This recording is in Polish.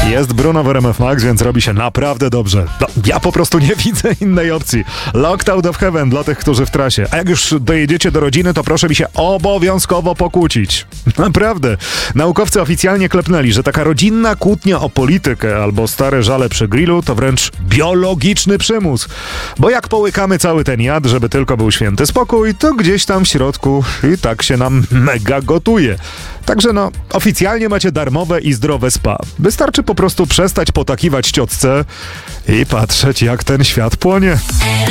Jest Bruno w RMF Max, więc robi się naprawdę dobrze. No, ja po prostu nie widzę innej opcji. Locked Out of Heaven dla tych, którzy w trasie. A jak już dojedziecie do rodziny, to proszę mi się obowiązkowo pokłócić. Naprawdę. Naukowcy oficjalnie klepnęli, że taka rodzinna kłótnia o politykę albo stare żale przy grillu to wręcz biologiczny przymus. Bo jak połykamy cały ten jad, żeby tylko był święty spokój, to gdzieś tam w środku i tak się nam mega gotuje. Także no, oficjalnie macie darmowe i zdrowe spa. Wystarczy po prostu przestać potakiwać ciotce i patrzeć, jak ten świat płonie.